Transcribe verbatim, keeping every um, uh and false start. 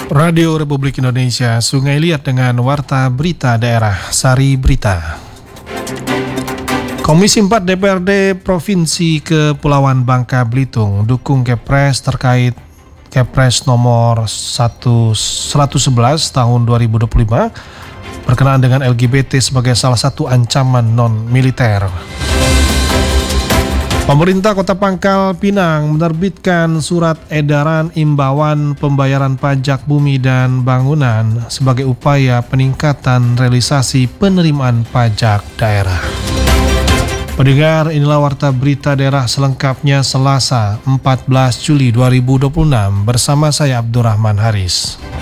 Radio Republik Indonesia, Sungai Liat dengan Warta Berita Daerah, Sari Berita. Komisi empat D P R D Provinsi Kepulauan Bangka Belitung dukung Kepres terkait Kepres nomor seratus sebelas tahun dua ribu dua puluh lima berkenaan dengan L G B T sebagai salah satu ancaman non-militer. Pemerintah Kota Pangkal Pinang menerbitkan surat edaran imbauan pembayaran pajak bumi dan bangunan sebagai upaya peningkatan realisasi penerimaan pajak daerah. Pendengar, inilah Warta Berita Daerah selengkapnya Selasa empat belas Juli dua ribu dua puluh enam bersama saya Abdurrahman Haris.